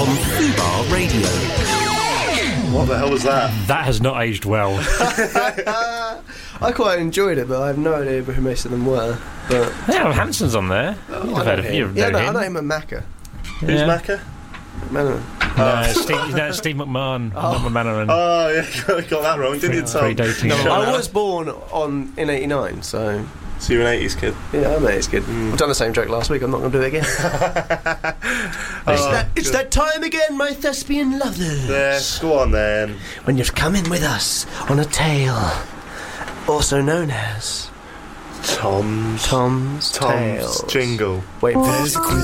on Fubar Radio. What the hell was that? That has not aged well. I quite enjoyed it, but I have no idea who most of them were. But Yeah, Hanson's on there. I know him. I know him and Macca. Who's Macca? Man, Steve McMahon. Not McMahon. Oh, yeah, got that wrong, didn't you, Tom? Predating. I was born in '89, so So you're an 80s kid? yeah, I'm an 80s kid. I've done the same joke last week. I'm not going to do it again. It's that time again, my thespian lovers. Yes, go on then. When you've come in with us on a tale, also known as Tom's Tale. jingle. Wait, There's a quick